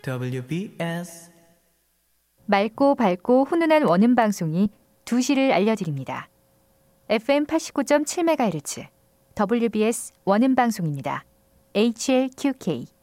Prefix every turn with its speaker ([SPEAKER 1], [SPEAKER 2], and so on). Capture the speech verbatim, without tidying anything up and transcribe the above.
[SPEAKER 1] 더블유 비 에스
[SPEAKER 2] 맑고 밝고 훈훈한 원음 방송이 두 시를 알려드립니다. 에프엠 팔십구 점 칠 메가헤르츠 더블유 비 에스 원음 방송입니다. 에이치 엘 큐 케이